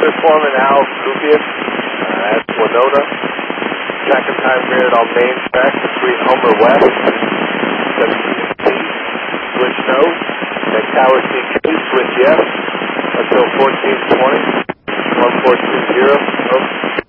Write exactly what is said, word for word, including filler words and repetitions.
First foreman Al Kupius uh, at Winona. Second time graded on main track between Homer West, seventeen C, switch no. Then Tower C K, switch yes. Until fourteen twenty, one four two zero.